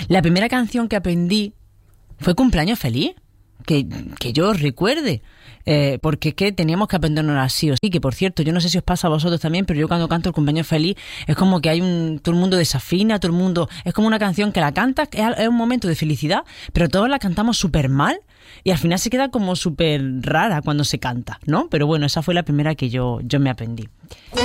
La primera canción que aprendí fue Cumpleaños Feliz, que yo recuerde. Porque es que teníamos que aprendernos así o sí, que por cierto, yo no sé si os pasa a vosotros también, pero yo cuando canto el Cumpleaños Feliz es como que todo el mundo desafina, todo el mundo, es como una canción que la cantas, es un momento de felicidad, pero todos la cantamos súper mal y al final se queda como súper rara cuando se canta, ¿no? Pero bueno, esa fue la primera que yo me aprendí.